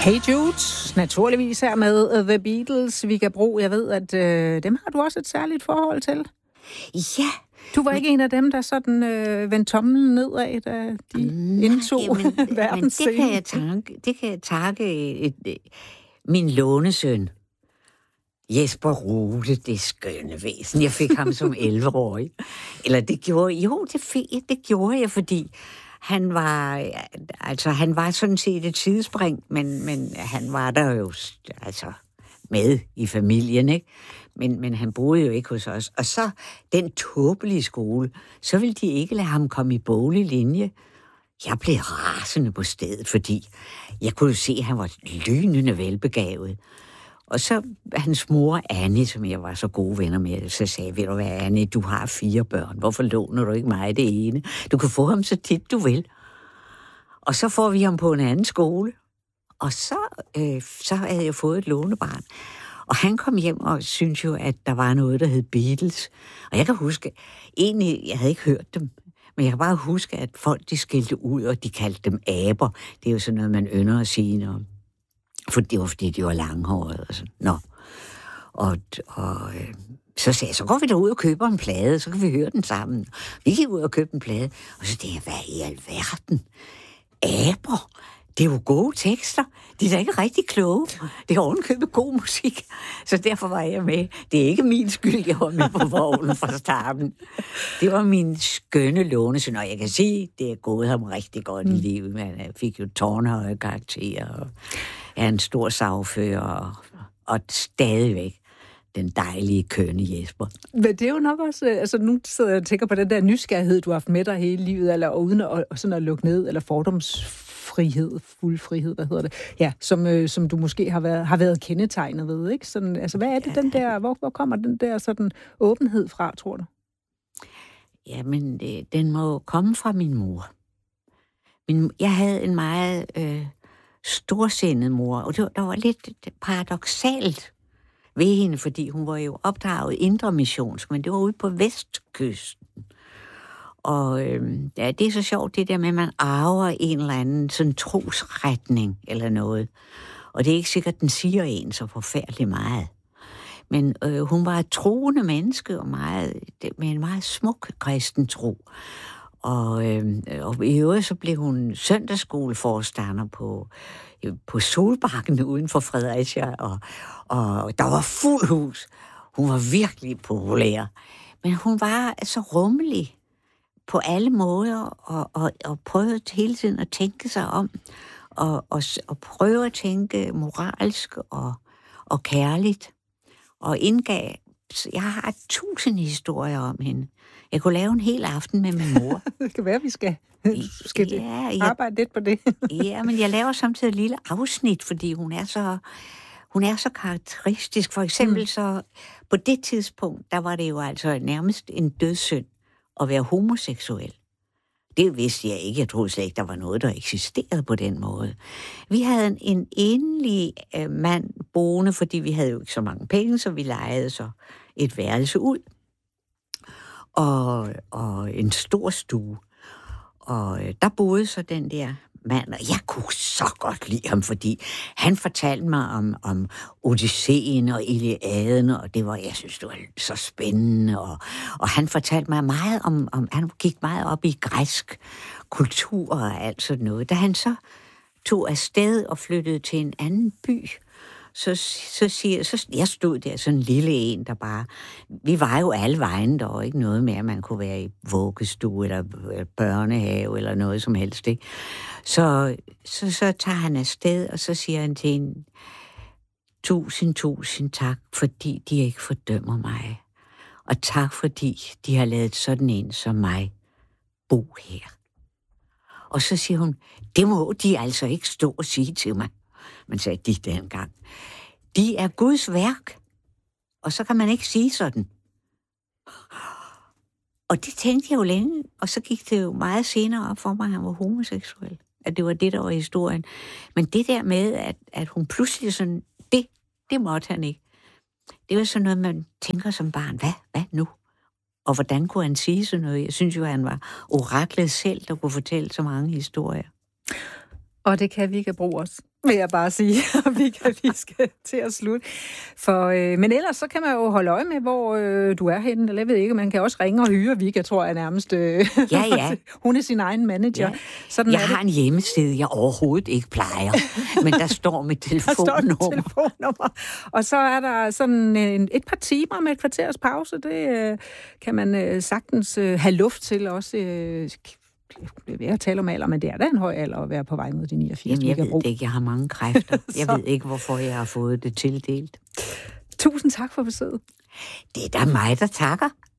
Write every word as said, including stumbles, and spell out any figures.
Hey Jude, naturligvis her med The Beatles. Vi kan bruge, jeg ved, at øh, dem har du også et særligt forhold til. Ja. Du var men, ikke en af dem, der sådan øh, vendte tommelen nedad, da de nej, indtog verdens men det kan jeg takke, det kan jeg takke et, et, min lånesøn. Jesper Rode, det skønne væsen. Jeg fik ham som elleve-årig. Eller det gjorde, jo, det, fik, det gjorde jeg, fordi han var, altså han var sådan set et sidespring, men, men han var der jo altså med i familien, ikke? Men, men han boede jo ikke hos os. Og så den tåbelige skole, så ville de ikke lade ham komme i boglig linje. Jeg blev rasende på stedet, fordi jeg kunne jo se, at han var lynende velbegavet. Og så hans mor, Annie, som jeg var så gode venner med, så sagde, ved du hvad, Annie, du har fire børn. Hvorfor låner du ikke mig det ene? Du kan få ham så tit, du vil. Og så får vi ham på en anden skole. Og så, øh, så havde jeg fået et lånebarn. Og han kom hjem og syntes jo, at der var noget, der hed Beatles. Og jeg kan huske, egentlig, jeg havde ikke hørt dem, men jeg kan bare huske, at folk, de skilte ud, og de kaldte dem aber. Det er jo sådan noget, man ynder at sige, når for det var, fordi de var langhårede og sådan. Nå. Og, og øh, så sagde jeg, så går vi derud og køber en plade, så kan vi høre den sammen. Vi gik ud og købte en plade, og så tænkte jeg, hvad i alverden? Aber? Det er jo gode tekster. De er da ikke rigtig kloge. Det er ovenkøbet god musik. Så derfor var jeg med. Det er ikke min skyld, jeg var med på vognen fra starten. Det var min skønne lånesøn, og jeg kan sige, det er gået ham rigtig godt i livet. Men jeg fik jo tårnhøje karakterer, og jeg er en stor sagfører, og, og stadigvæk den dejlige, kønne Jesper. Men det er jo nok også, altså nu sidder jeg og tænker på den der nysgerrighed, du har haft med dig hele livet, eller uden at, sådan at lukke ned, eller fordomsfrihed, fuld frihed, hvad hedder det, ja, som, øh, som du måske har været, har været kendetegnet ved, ikke? Sådan, altså hvad er det, den der, hvor, hvor kommer den der sådan åbenhed fra, tror du? Jamen, det, den må komme fra min mor. Min, jeg havde en meget øh, storsindet mor, og det var, der var lidt paradoksalt ved hende, fordi hun var jo opdraget indre missionsk, men det var ude på vestkysten. Og øh, ja, det er så sjovt, det der med, at man arver en eller anden sådan trosretning eller noget. Og det er ikke sikkert, at den siger en så forfærdeligt meget. Men øh, hun var et troende menneske, og meget, med en meget smuk kristen tro. Og, øh, og i øvrigt så blev hun søndagsskoleforstander på, på Solbakken uden for Fredericia, og, og der var fuld hus. Hun var virkelig populær. Men hun var så rummelig på alle måder, og, og, og prøvede hele tiden at tænke sig om, og, og, og prøve at tænke moralsk og, og kærligt. Og indgav, jeg har tusind historier om hende. Jeg kunne lave en hel aften med min mor. Det kan være, vi skal, skal ja, jeg, arbejde lidt på det. Ja, men jeg laver samtidig et lille afsnit, fordi hun er så, hun er så karakteristisk. For eksempel mm. så, på det tidspunkt, der var det jo altså nærmest en dødssynd at være homoseksuel. Det vidste jeg ikke. Jeg troede slet ikke, der var noget, der eksisterede på den måde. Vi havde en, en enlig øh, mand boende, fordi vi havde jo ikke så mange penge, så vi lejede så et værelse ud. Og, og en stor stue. Og øh, der boede så den der mand, og jeg kunne så godt lide ham, fordi han fortalte mig om, om Odysseen og Iliaden, og det var, jeg synes, det var så spændende, og, og han fortalte mig meget om, om, han gik meget op i græsk kultur og alt sådan noget. Da han så tog afsted og flyttede til en anden by, så, så siger så jeg stod der sådan en lille en, der bare, vi var jo alle vejen, der var ikke noget med, at man kunne være i vuggestue eller børnehave eller noget som helst, ikke? Så, så, så tager han afsted, og så siger han til hende, tusind, tusind tak, fordi de ikke fordømmer mig. Og tak, fordi de har lavet sådan en som mig bo her. Og så siger hun, det må de altså ikke stå og sige til mig. Man sagde de dengang. De er Guds værk, og så kan man ikke sige sådan. Og det tænkte jeg jo længe, og så gik det jo meget senere op for mig, at han var homoseksuel. At det var det, der var historien. Men det der med, at, at hun pludselig sådan, det, det måtte han ikke. Det var sådan noget, man tænker som barn, hvad, hvad nu? Og hvordan kunne han sige sådan noget? Jeg synes jo, at han var oraklet selv, der kunne fortælle så mange historier. Og det kan vi ikke bruge os. vil jeg bare sige, og vi, kan, vi skal til at slutte. For, øh, men ellers så kan man jo holde øje med, hvor øh, du er henne. Eller jeg ved ikke, man kan også ringe og hyre Vika, tror jeg nærmest. Øh, ja, ja. Hun er sin egen manager. Ja. Sådan jeg er har det. en hjemmeside, jeg overhovedet ikke plejer, men der står mit telefonnummer. Der står et telefonnummer. Og så er der sådan en, et par timer med et kvarters pause. Det øh, kan man øh, sagtens øh, have luft til også. Øh, Det er ved at tale om alder, men det er da en høj alder at være på vej mod de niogfirs. Jamen, jeg ved det ikke. Jeg har mange kræfter. Jeg ved ikke, hvorfor jeg har fået det tildelt. Tusind tak for besøget. Det er da mig, der takker.